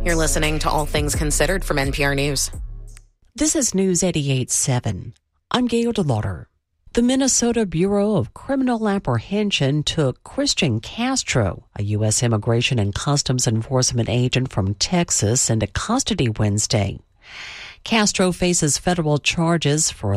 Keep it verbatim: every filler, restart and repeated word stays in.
You're listening to All Things Considered from N P R News. This is News eighty-eight point seven. I'm Gail DeLauder. The Minnesota Bureau of Criminal Apprehension took Christian Castro, a U S Immigration and Customs Enforcement agent from Texas, into custody Wednesday. Castro faces federal charges for